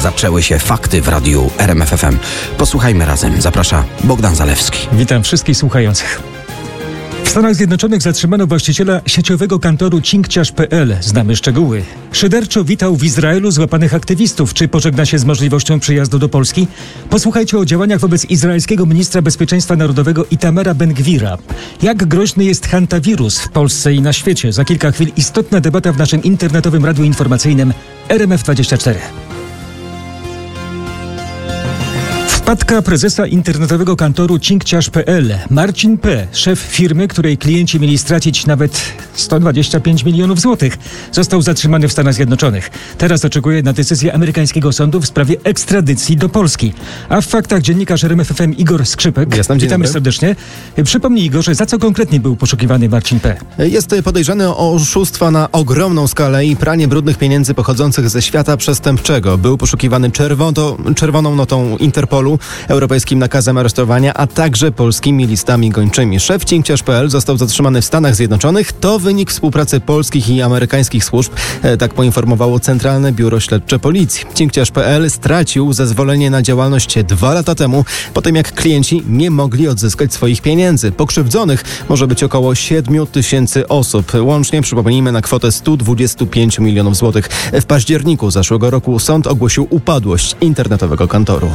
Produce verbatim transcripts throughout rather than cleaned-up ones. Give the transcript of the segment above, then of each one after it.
zaczęły się fakty w radiu R M F F M. Posłuchajmy razem. Zaprasza Bogdan Zalewski. Witam wszystkich słuchających. W Stanach Zjednoczonych zatrzymano właściciela sieciowego kantoru cinkciarz kropka pe el. Znamy szczegóły. Szyderczo witał w Izraelu złapanych aktywistów. Czy pożegna się z możliwością przyjazdu do Polski? Posłuchajcie o działaniach wobec izraelskiego ministra bezpieczeństwa narodowego Itamara Ben-Gvira. Jak groźny jest hantawirus w Polsce i na świecie? Za kilka chwil istotna debata w naszym internetowym radiu informacyjnym R M F dwadzieścia cztery. Wpadka prezesa internetowego kantoru cinkciarz kropka pe el. Marcin P., szef firmy, której klienci mieli stracić nawet sto dwadzieścia pięć milionów złotych, został zatrzymany w Stanach Zjednoczonych. Teraz oczekuje na decyzję amerykańskiego sądu w sprawie ekstradycji do Polski. A w faktach dziennikarz R M F F M Igor Skrzypek. Jasne, witamy dobry. serdecznie. Przypomnij, Igorze, za co konkretnie był poszukiwany Marcin P.? Jest podejrzany o oszustwa na ogromną skalę i pranie brudnych pieniędzy pochodzących ze świata przestępczego. Był poszukiwany czerwono, czerwoną notą Interpolu, europejskim nakazem aresztowania, a także polskimi listami gończymi. Szef cinkciarz kropka pe el został zatrzymany w Stanach Zjednoczonych. To wynik współpracy polskich i amerykańskich służb. Tak poinformowało Centralne Biuro Śledcze Policji. cinkciarz kropka pe el stracił zezwolenie na działalność dwa lata temu, po tym jak klienci nie mogli odzyskać swoich pieniędzy. Pokrzywdzonych może być około siedmiu tysięcy osób. Łącznie, przypomnijmy, na kwotę stu dwudziestu pięciu milionów złotych. W październiku zeszłego roku sąd ogłosił upadłość internetowego kantoru.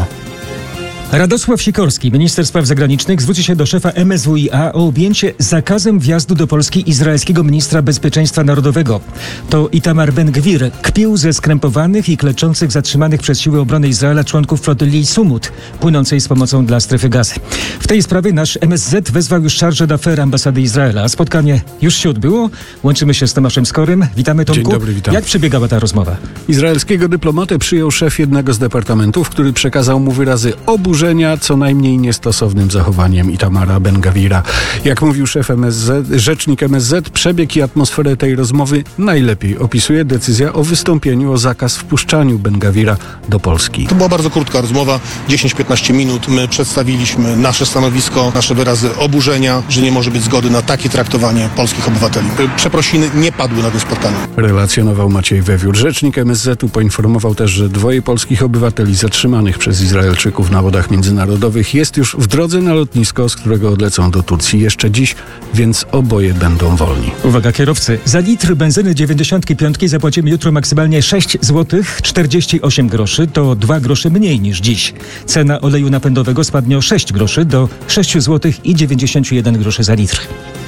Radosław Sikorski, minister spraw zagranicznych, zwróci się do szefa M S W i A o objęcie zakazem wjazdu do Polski izraelskiego ministra bezpieczeństwa narodowego. To Itamar Ben-Gvir kpił ze skrępowanych i kleczących zatrzymanych przez siły obrony Izraela członków flotylli Sumut, płynącej z pomocą dla strefy Gazy. W tej sprawie nasz M S Z wezwał już chargé d'affaires ambasady Izraela. Spotkanie już się odbyło. Łączymy się z Tomaszem Skorym. Witamy, Tomku. Dzień dobry, witam. Jak przebiegała ta rozmowa? Izraelskiego dyplomatę przyjął szef jednego z departamentów, który przekazał mu wyrazy oburzenia co najmniej niestosownym zachowaniem Itamara Ben-Gvira. Jak mówił szef M S Z, rzecznik M S Z, przebieg i atmosferę tej rozmowy najlepiej opisuje decyzja o wystąpieniu o zakaz wpuszczaniu Ben-Gvira do Polski. To była bardzo krótka rozmowa, dziesięć piętnaście minut. My przedstawiliśmy nasze stanowisko, nasze wyrazy oburzenia, że nie może być zgody na takie traktowanie polskich obywateli. Przeprosiny nie padły na tym spotkaniu. Relacjonował Maciej Wewiór. Rzecznik M S Z-u poinformował też, że dwoje polskich obywateli zatrzymanych przez Izraelczyków na wodach międzynarodowych jest już w drodze na lotnisko, z którego odlecą do Turcji jeszcze dziś, więc oboje będą wolni. Uwaga kierowcy, za litr benzyny dziewięćdziesiąt pięć zapłacimy jutro maksymalnie sześć złotych czterdzieści osiem groszy, to dwa grosze mniej niż dziś. Cena oleju napędowego spadnie o sześć groszy do sześć złotych i dziewięćdziesiąt jeden groszy za litr.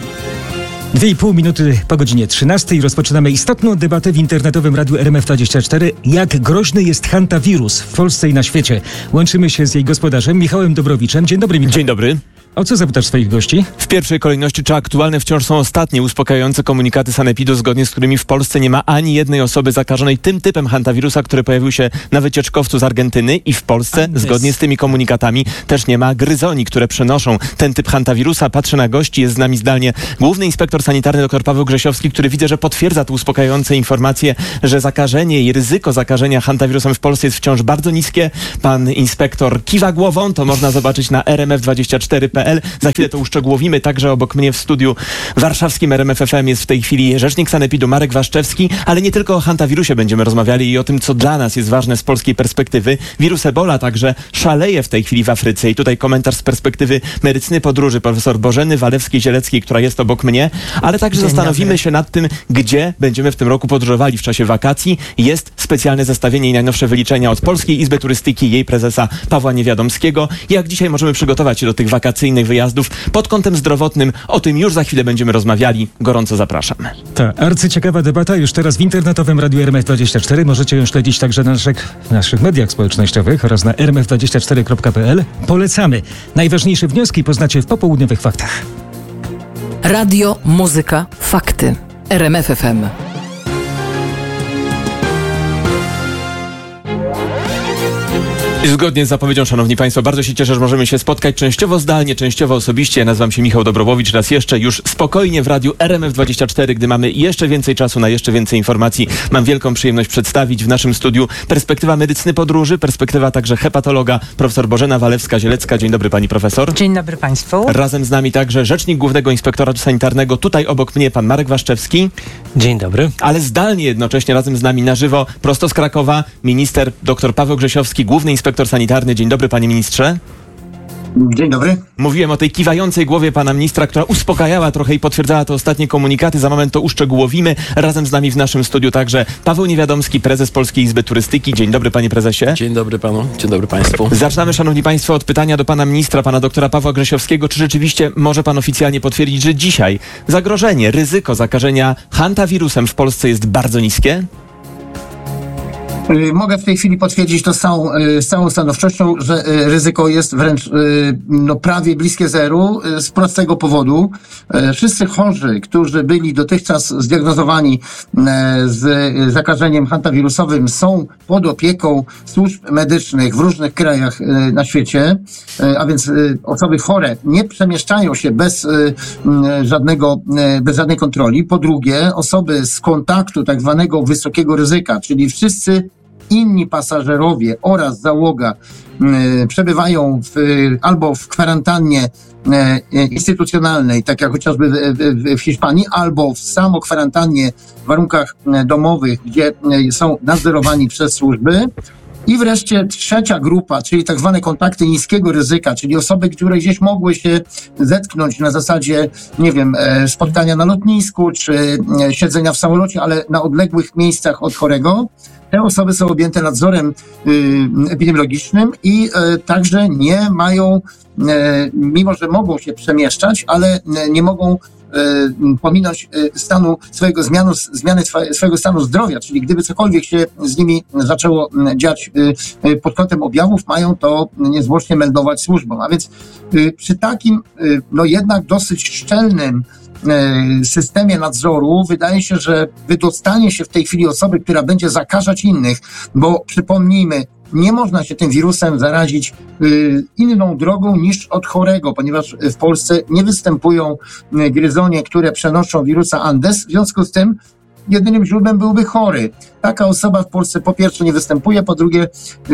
Dwie i pół minuty po godzinie trzynastej rozpoczynamy istotną debatę w internetowym radiu R M F dwadzieścia cztery. Jak groźny jest hantawirus w Polsce i na świecie? Łączymy się z jej gospodarzem Michałem Dobrowiczem. Dzień dobry, Michał. Dzień dobry. O co zapytasz swoich gości? W pierwszej kolejności, czy aktualne wciąż są ostatnie uspokajające komunikaty sanepidu, zgodnie z którymi w Polsce nie ma ani jednej osoby zakażonej tym typem hantawirusa, który pojawił się na wycieczkowcu z Argentyny, i w Polsce, Andes. zgodnie z tymi komunikatami, też nie ma gryzoni, które przenoszą ten typ hantawirusa. Patrzę na gości, jest z nami zdalnie główny inspektor sanitarny dr Paweł Grzesiowski, który widzę, że potwierdza te uspokajające informacje, że zakażenie i ryzyko zakażenia hantawirusem w Polsce jest wciąż bardzo niskie. Pan inspektor kiwa głową, to można zobaczyć na R M F dwadzieścia cztery kropka pe el. Za chwilę to uszczegółowimy. Także obok mnie w studiu warszawskim R M F F M jest w tej chwili rzecznik sanepidu Marek Waszczewski, ale nie tylko o hantawirusie będziemy rozmawiali i o tym, co dla nas jest ważne z polskiej perspektywy. Wirus Ebola także szaleje w tej chwili w Afryce i tutaj komentarz z perspektywy medycyny podróży profesor Bożeny Walewskiej-Zieleckiej, która jest obok mnie, ale także Dzień zastanowimy dobry. się nad tym, gdzie będziemy w tym roku podróżowali w czasie wakacji. Jest specjalne zestawienie i najnowsze wyliczenia od Polskiej Izby Turystyki i jej prezesa Pawła Niewiadomskiego. Jak dzisiaj możemy przygotować się do tych wakacyjnych wyjazdów pod kątem zdrowotnym, o tym już za chwilę będziemy rozmawiali. Gorąco zapraszam. Ta arcyciekawa debata już teraz w internetowym radiu R M F dwadzieścia cztery. Możecie ją śledzić także na naszych, w naszych mediach społecznościowych oraz na r m f dwadzieścia cztery kropka pe el. Polecamy. Najważniejsze wnioski poznacie w popołudniowych faktach. Radio, muzyka, fakty. R M F F M. I zgodnie z zapowiedzią, szanowni państwo, bardzo się cieszę, że możemy się spotkać częściowo zdalnie, częściowo osobiście. Ja nazywam się Michał Dobrowowicz, raz jeszcze już spokojnie w radiu R M F dwadzieścia cztery, gdy mamy jeszcze więcej czasu na jeszcze więcej informacji. Mam wielką przyjemność przedstawić w naszym studiu perspektywa medycyny podróży, perspektywa także hepatologa, profesor Bożena Walewska-Zielecka. Dzień dobry pani profesor. Dzień dobry państwu. Razem z nami także rzecznik Głównego Inspektoratu Sanitarnego, tutaj obok mnie pan Marek Waszczewski. Dzień dobry. Ale zdalnie jednocześnie razem z nami na żywo, prosto z Krakowa, minister dr Paweł Grzesiowski, Główny Inspektor Sanitarny. Dzień dobry, panie ministrze. Dzień dobry. Mówiłem o tej kiwającej głowie pana ministra, która uspokajała trochę i potwierdzała te ostatnie komunikaty. Za moment to uszczegółowimy. Razem z nami w naszym studiu także Paweł Niewiadomski, prezes Polskiej Izby Turystyki. Dzień dobry, panie prezesie. Dzień dobry panu, dzień dobry państwu. Zaczynamy, szanowni państwo, od pytania do pana ministra, pana doktora Pawła Grzesiowskiego. Czy rzeczywiście może pan oficjalnie potwierdzić, że dzisiaj zagrożenie, ryzyko zakażenia hantawirusem w Polsce jest bardzo niskie? Mogę w tej chwili potwierdzić to z całą, z całą stanowczością, że ryzyko jest wręcz no, prawie bliskie zeru z prostego powodu. Wszyscy chorzy, którzy byli dotychczas zdiagnozowani z zakażeniem hantawirusowym, są pod opieką służb medycznych w różnych krajach na świecie, a więc osoby chore nie przemieszczają się bez żadnego, bez żadnej kontroli. Po drugie, osoby z kontaktu tak zwanego wysokiego ryzyka, czyli wszyscy inni pasażerowie oraz załoga y, przebywają w, albo w kwarantannie y, instytucjonalnej, tak jak chociażby w, w, w Hiszpanii, albo w samokwarantannie w warunkach y, domowych, gdzie y, są nadzorowani przez służby. I wreszcie trzecia grupa, czyli tak zwane kontakty niskiego ryzyka, czyli osoby, które gdzieś mogły się zetknąć na zasadzie, nie wiem, spotkania na lotnisku, czy siedzenia w samolocie, ale na odległych miejscach od chorego. Te osoby są objęte nadzorem y, epidemiologicznym i y, także nie mają, y, mimo że mogą się przemieszczać, ale y, nie mogą y, pominąć y, stanu swojego zmianu, zmiany swojego stanu zdrowia, czyli gdyby cokolwiek się z nimi zaczęło dziać y, y, pod kątem objawów, mają to niezwłocznie meldować służbom. A więc y, przy takim, y, no jednak dosyć szczelnym systemie nadzoru wydaje się, że wydostanie się w tej chwili osoby, która będzie zakażać innych, bo przypomnijmy, nie można się tym wirusem zarazić y, inną drogą niż od chorego, ponieważ w Polsce nie występują gryzonie, które przenoszą wirusa Andes, w związku z tym jedynym źródłem byłby chory. Taka osoba w Polsce po pierwsze nie występuje, po drugie,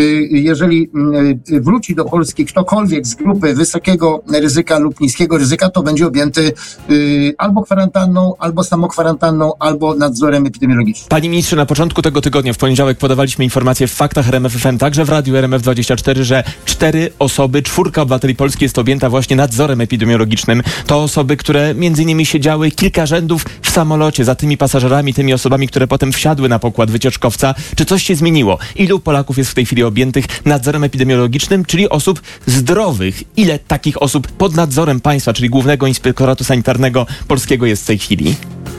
jeżeli wróci do Polski ktokolwiek z grupy wysokiego ryzyka lub niskiego ryzyka, to będzie objęty albo kwarantanną, albo samokwarantanną, albo nadzorem epidemiologicznym. Panie ministrze, na początku tego tygodnia, w poniedziałek, podawaliśmy informację w faktach R M F F M, także w radiu R M F dwadzieścia cztery, że cztery osoby, czwórka obywateli Polski jest objęta właśnie nadzorem epidemiologicznym. To osoby, które między innymi siedziały kilka rzędów w samolocie za tymi pasażerami, tymi osobami, które potem wsiadły na pokład wycieczkowca. Czy coś się zmieniło? Ilu Polaków jest w tej chwili objętych nadzorem epidemiologicznym, czyli osób zdrowych? Ile takich osób pod nadzorem państwa, czyli Głównego Inspektoratu Sanitarnego Polskiego jest w tej chwili?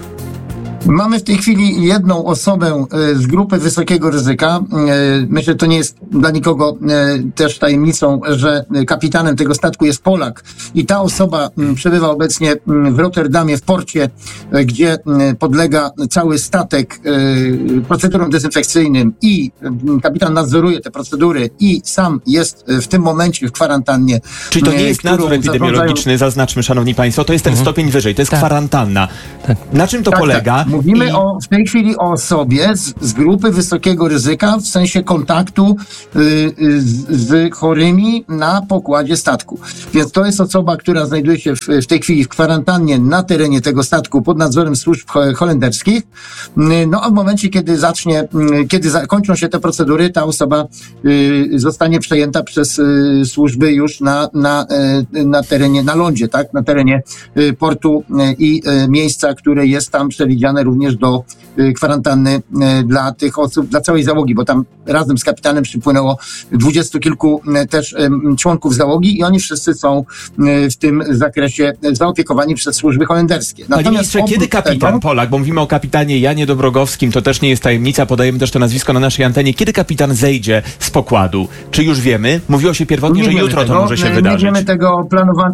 Mamy w tej chwili jedną osobę z grupy wysokiego ryzyka. Myślę, że to nie jest dla nikogo też tajemnicą, że kapitanem tego statku jest Polak i ta osoba przebywa obecnie w Rotterdamie, w porcie, gdzie podlega cały statek procedurom dezynfekcyjnym i kapitan nadzoruje te procedury i sam jest w tym momencie w kwarantannie. Czyli to nie jest nadzór epidemiologiczny, zarządzają... zaznaczmy, szanowni państwo, to jest ten mhm. stopień wyżej, to jest tak. kwarantanna. Tak. Na czym to tak, polega? Tak. Mówimy I... o, w tej chwili o osobie z, z grupy wysokiego ryzyka w sensie kontaktu y, y, z, z chorymi na pokładzie statku. Więc to jest osoba, która znajduje się w, w tej chwili w kwarantannie na terenie tego statku pod nadzorem służb holenderskich. No a w momencie, kiedy zacznie, kiedy zakończą się te procedury, ta osoba y, zostanie przejęta przez y, służby już na, na, y, na terenie, na lądzie, tak? Na terenie y, portu y, i y, miejsca, które jest tam przewidziane również do y, kwarantanny y, dla tych osób, dla całej załogi, bo tam razem z kapitanem przypłynęło dwudziestu kilku y, też y, członków załogi i oni wszyscy są y, w tym zakresie zaopiekowani przez służby holenderskie. Natomiast Panie ministrze, kiedy kapitan tego, Polak, bo mówimy o kapitanie Janie Dobrogowskim, to też nie jest tajemnica, podajemy też to nazwisko na naszej antenie, kiedy kapitan zejdzie z pokładu? Czy już wiemy? Mówiło się pierwotnie, że jutro tego, to może się nie wydarzyć. Nie wiemy tego planowania.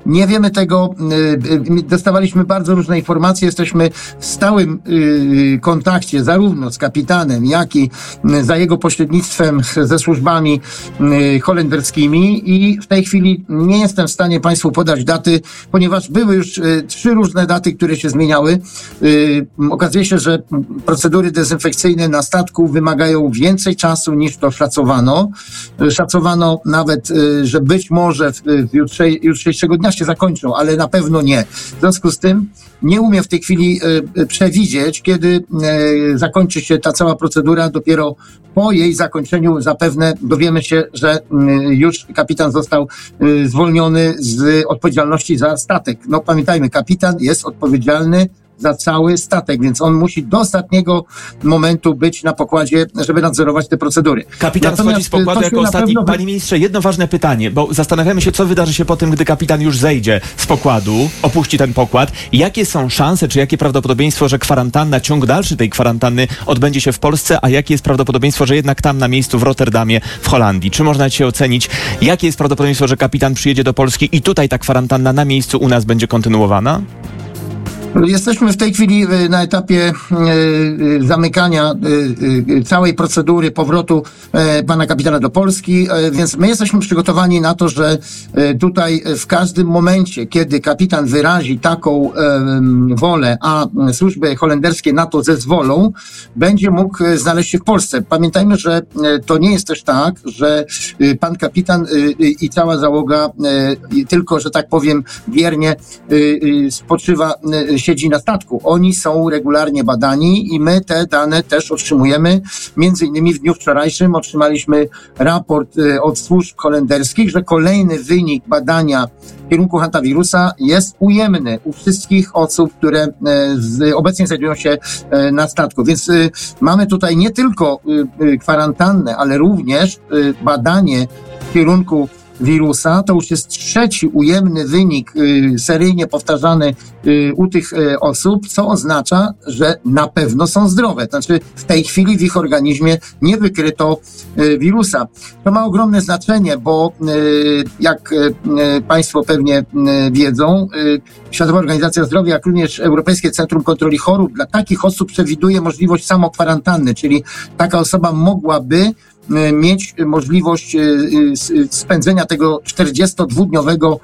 Nie wiemy tego, dostawaliśmy bardzo różne informacje, jesteśmy w stałym kontakcie zarówno z kapitanem, jak i za jego pośrednictwem ze służbami holenderskimi i w tej chwili nie jestem w stanie Państwu podać daty, ponieważ były już trzy różne daty, które się zmieniały. Okazuje się, że procedury dezynfekcyjne na statku wymagają więcej czasu niż to szacowano. Szacowano nawet, że być może w jutrzej, jutrzejszego dnia się zakończą, ale na pewno nie. W związku z tym nie umiem w tej chwili przewidzieć, kiedy zakończy się ta cała procedura. Dopiero po jej zakończeniu zapewne dowiemy się, że już kapitan został zwolniony z odpowiedzialności za statek. No pamiętajmy, kapitan jest odpowiedzialny za cały statek, więc on musi do ostatniego momentu być na pokładzie, żeby nadzorować te procedury. Kapitan Natomiast schodzi z pokładu jako ostatni. pewno... Panie ministrze, jedno ważne pytanie, bo zastanawiamy się, co wydarzy się po tym, gdy kapitan już zejdzie z pokładu, opuści ten pokład. Jakie są szanse, czy jakie prawdopodobieństwo, że kwarantanna, ciąg dalszy tej kwarantanny odbędzie się w Polsce, a jakie jest prawdopodobieństwo, że jednak tam na miejscu w Rotterdamie, w Holandii? Czy można się ocenić, jakie jest prawdopodobieństwo, że kapitan przyjedzie do Polski i tutaj ta kwarantanna na miejscu u nas będzie kontynuowana? Jesteśmy w tej chwili na etapie zamykania całej procedury powrotu pana kapitana do Polski, więc my jesteśmy przygotowani na to, że tutaj w każdym momencie, kiedy kapitan wyrazi taką wolę, a służby holenderskie na to zezwolą, będzie mógł znaleźć się w Polsce. Pamiętajmy, że to nie jest też tak, że pan kapitan i cała załoga tylko, że tak powiem, biernie spoczywa, siedzi na statku. Oni są regularnie badani i my te dane też otrzymujemy. Między innymi w dniu wczorajszym otrzymaliśmy raport od służb holenderskich, że kolejny wynik badania w kierunku hantawirusa jest ujemny u wszystkich osób, które obecnie znajdują się na statku. Więc mamy tutaj nie tylko kwarantannę, ale również badanie w kierunku wirusa. To już jest trzeci ujemny wynik y, seryjnie powtarzany y, u tych y, osób, co oznacza, że na pewno są zdrowe. Znaczy w tej chwili w ich organizmie nie wykryto y, wirusa. To ma ogromne znaczenie, bo y, jak y, Państwo pewnie y, wiedzą, y, Światowa Organizacja Zdrowia, jak również Europejskie Centrum Kontroli Chorób dla takich osób przewiduje możliwość samokwarantanny, czyli taka osoba mogłaby mieć możliwość spędzenia tego czterdziestodwudniowego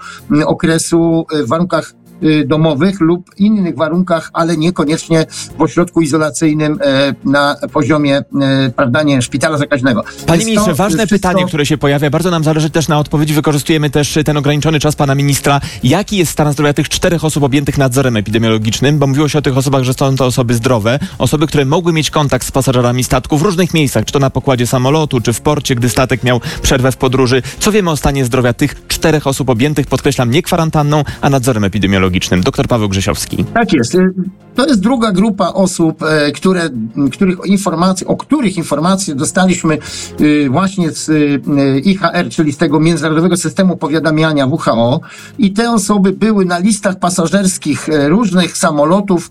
okresu w warunkach domowych lub innych warunkach, ale niekoniecznie w ośrodku izolacyjnym na poziomie, prawda, nie, szpitala zakaźnego. Panie ministrze, ważne wszystko... pytanie, które się pojawia, bardzo nam zależy też na odpowiedzi, wykorzystujemy też ten ograniczony czas pana ministra. Jaki jest stan zdrowia tych czterech osób objętych nadzorem epidemiologicznym? Bo mówiło się o tych osobach, że są to osoby zdrowe, osoby, które mogły mieć kontakt z pasażerami statku w różnych miejscach, czy to na pokładzie samolotu, czy w porcie, gdy statek miał przerwę w podróży. Co wiemy o stanie zdrowia tych czterech osób objętych, podkreślam, nie kwarantanną, a nadzorem epidemiologicznym? Doktor Paweł Grzesiowski. Tak jest. To jest druga grupa osób, które, których informacje, o których informacje dostaliśmy właśnie z I H R, czyli z tego Międzynarodowego Systemu Powiadamiania W H O. I te osoby były na listach pasażerskich różnych samolotów,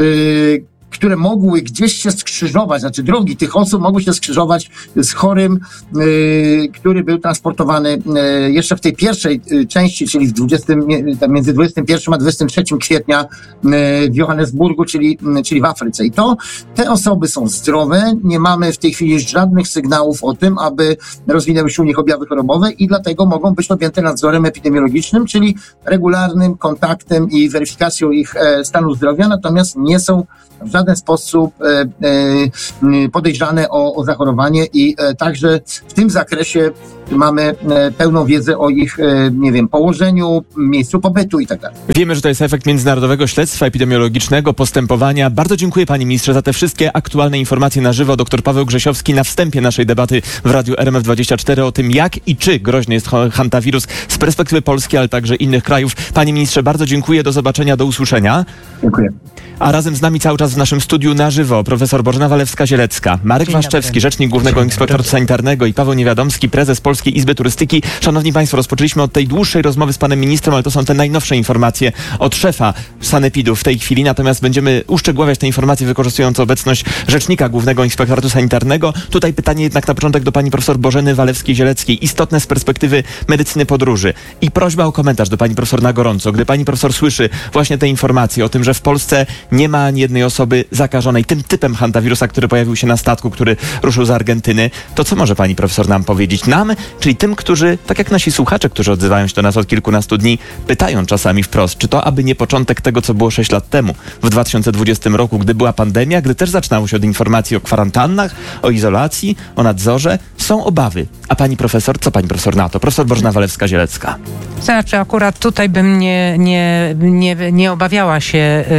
które mogły gdzieś się skrzyżować, znaczy drogi tych osób mogły się skrzyżować z chorym, yy, który był transportowany yy, jeszcze w tej pierwszej yy, części, czyli w dwudziestym, między dwudziestym pierwszym a dwudziestym trzecim kwietnia yy, w Johannesburgu, czyli, yy, czyli w Afryce. I to te osoby są zdrowe, nie mamy w tej chwili żadnych sygnałów o tym, aby rozwinęły się u nich objawy chorobowe i dlatego mogą być objęte nadzorem epidemiologicznym, czyli regularnym kontaktem i weryfikacją ich e, stanu zdrowia, natomiast nie są w żaden sposób e, e, podejrzane o, o zachorowanie i e, także w tym zakresie mamy e, pełną wiedzę o ich, e, nie wiem, położeniu, miejscu pobytu i tak dalej. Wiemy, że to jest efekt międzynarodowego śledztwa epidemiologicznego, postępowania. Bardzo dziękuję panie ministrze za te wszystkie aktualne informacje na żywo. Doktor Paweł Grzesiowski na wstępie naszej debaty w Radiu R M F dwadzieścia cztery o tym, jak i czy groźny jest hantawirus z perspektywy Polski, ale także innych krajów. Panie ministrze, bardzo dziękuję. Do zobaczenia, do usłyszenia. Dziękuję. A razem z nami cały czas w naszym naszym studiu na żywo profesor Bożena Walewska-Zielecka, Marek Dzień Waszczewski, dobry. rzecznik Głównego Dzień Inspektoratu dobry. Sanitarnego i Paweł Niewiadomski, prezes Polskiej Izby Turystyki. Szanowni Państwo, rozpoczęliśmy od tej dłuższej rozmowy z panem ministrem, ale to są te najnowsze informacje od szefa sanepidu w tej chwili, natomiast będziemy uszczegóławiać te informacje, wykorzystując obecność rzecznika Głównego Inspektoratu Sanitarnego. Tutaj pytanie jednak na początek do pani profesor Bożeny Walewskiej-Zieleckiej, istotne z perspektywy medycyny podróży i prośba o komentarz do pani profesor na gorąco. Gdy pani profesor słyszy właśnie te informacje o tym, że w Polsce nie ma ani jednej osoby zakażonej tym typem hantawirusa, który pojawił się na statku, który ruszył z Argentyny, to co może pani profesor nam powiedzieć? Nam, czyli tym, którzy, tak jak nasi słuchacze, którzy odzywają się do nas od kilkunastu dni, pytają czasami wprost, czy to aby nie początek tego, co było sześć lat temu, w dwa tysiące dwudziestym roku, gdy była pandemia, gdy też zaczynało się od informacji o kwarantannach, o izolacji, o nadzorze. Są obawy. A pani profesor, co pani profesor na to? Profesor Bożena Walewska-Zielecka. Znaczy akurat tutaj bym nie, nie, nie, nie obawiała się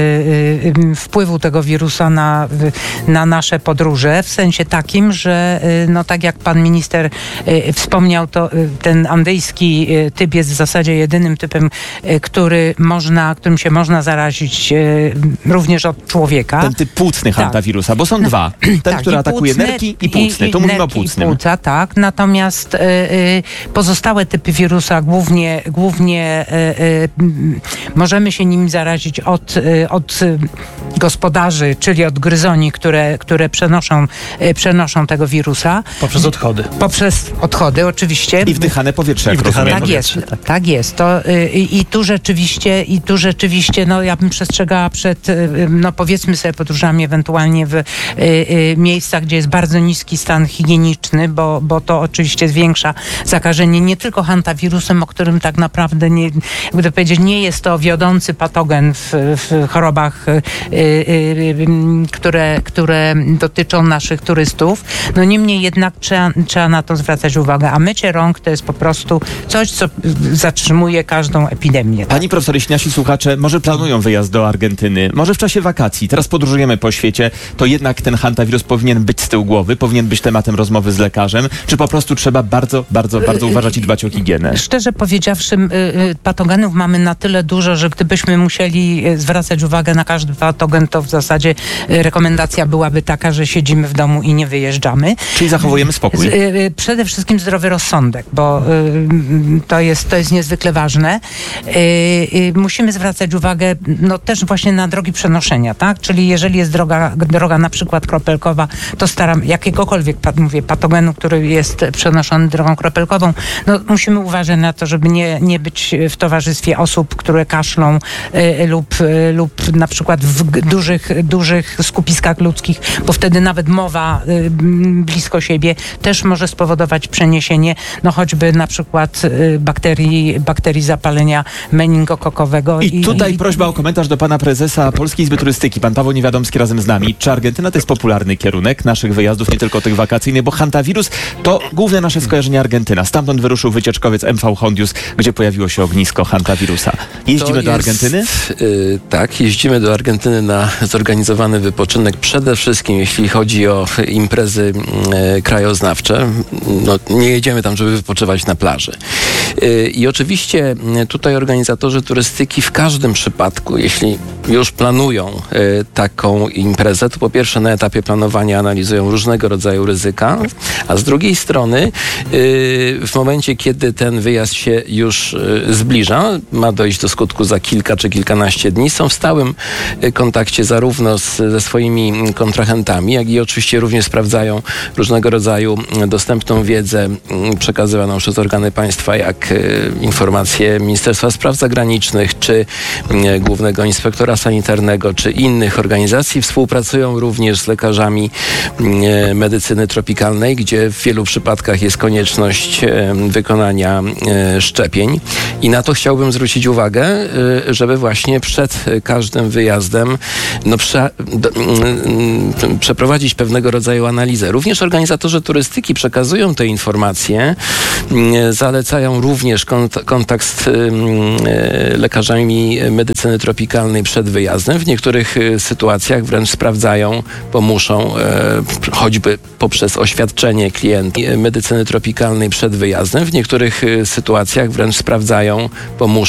y, y, wpływu tego wirusa na, na nasze podróże, w sensie takim, że y, no tak jak pan minister y, wspomniał, to y, ten andyjski y, typ jest w zasadzie jedynym typem, y, który można, którym się można zarazić y, również od człowieka. Ten typ płucny Tak. hantawirusa, bo są dwa. Ten, Tak, który i atakuje płucny, nerki i płucny. i- Tu i mówimy o nerki i płucnym. Płuca, tak. Natomiast y, y, pozostałe typy wirusa, głównie, głównie y, y, m, możemy się nim zarazić od, y, od y, gospodarzy, czyli od gryzoni, które, które przenoszą, y, przenoszą tego wirusa. Poprzez odchody. Poprzez odchody, oczywiście. I wdychane powietrze, jak I wdychane rozumiem. Tak jest, powietrze, tak. jest. To, y, i, I tu rzeczywiście, i tu rzeczywiście, no ja bym przestrzegała przed, y, no powiedzmy sobie, podróżami ewentualnie w y, y, miejscach, gdzie jest bardzo niski stan higieniczny, bo, bo to oczywiście zwiększa zakażenie nie tylko hantawirusem, o którym tak naprawdę nie, jakby to powiedzieć, nie jest to wiodący patogen w, w chorobach, y, y, y, które, które dotyczą naszych turystów. No niemniej jednak trzeba, trzeba na to zwracać uwagę. A mycie rąk to jest po prostu coś, co zatrzymuje każdą epidemię. Pani profesor, jeśli nasi słuchacze może planują wyjazd do Argentyny, może w czasie wakacji, teraz podróżujemy po świecie, to jednak ten hantawirus powinien być z tyłu głowy, powinien być tematem rozmowy z lekarzem, czy po prostu trzeba bardzo, bardzo, bardzo uważać i dbać o higienę? Szczerze powiedziawszy, y, y, patogenów mamy na tyle dużo, że gdybyśmy musieli y, zwracać uwagę na każdy patogen, to w zasadzie y, rekomendacja byłaby taka, że siedzimy w domu i nie wyjeżdżamy. Czyli zachowujemy spokój. Z, y, y, przede wszystkim zdrowy rozsądek, bo y, y, to, jest, to jest niezwykle ważne. Y, y, musimy zwracać uwagę no, też właśnie na drogi przenoszenia, tak? Czyli jeżeli jest droga, droga na przykład kropelkowa, to staram jakiegokolwiek, pat, mówię, patogenu, który jest przenoszony drogą kropelkową, no musimy uważać na to, żeby nie, nie być w towarzystwie osób, które kaszlą y, lub, y, lub na przykład w g- dużych, dużych skupiskach ludzkich, bo wtedy nawet mowa y, m, blisko siebie też może spowodować przeniesienie, no choćby na przykład y, bakterii, bakterii zapalenia meningokokowego. I tutaj prośba o komentarz do pana prezesa Polskiej Izby Turystyki, pan Paweł Niewiadomski razem z nami. Czy Argentyna to jest popularny kierunek naszych wyjazdów, nie tylko tych wakacyjnych, bo hantawirus to główne nasze skojarzenie Argentyna. Stamtąd wyruszył wycieczkowiec M V Hondius, gdzie pojawiło się ognisko hantawirusa. Jeździmy To do jest, Argentyny? y, tak, jeździmy do Argentyny na zorganizowany wypoczynek. Przede wszystkim, jeśli chodzi o imprezy y, krajoznawcze. No, nie jedziemy tam, żeby wypoczywać na plaży. Y, I oczywiście y, tutaj organizatorzy turystyki w każdym przypadku, jeśli już planują y, taką imprezę, to po pierwsze na etapie planowania analizują różnego rodzaju ryzyka, a z drugiej strony y, w momencie, kiedy ten wyjazd się już y, zbliża, ma dojść do skutku za kilka czy kilkanaście dni, są w stałym y, kontakcie zarówno z, ze swoimi kontrahentami, jak i oczywiście również sprawdzają różnego rodzaju dostępną wiedzę y, przekazywaną przez organy państwa, jak y, informacje Ministerstwa Spraw Zagranicznych, czy y, Głównego Inspektora Sanitarnego, czy innych organizacji. Współpracują również z lekarzami y, medycyny tropikalnej, gdzie w wielu przypadkach jest konieczność y, wykonania y, szczepień. I na to chciałbym zwrócić uwagę, y, żeby właśnie przed y, każdym wyjazdem no, prze, do, y, y, przeprowadzić pewnego rodzaju analizę. Również organizatorzy turystyki przekazują te informacje, y, zalecają również kont- kontakt z y, y, lekarzami medycyny tropikalnej przed wyjazdem. W niektórych y, sytuacjach wręcz sprawdzają, bo muszą, y, choćby poprzez oświadczenie klienta medycyny tropikalnej przed wyjazdem. W niektórych y, sytuacjach wręcz sprawdzają, bo muszą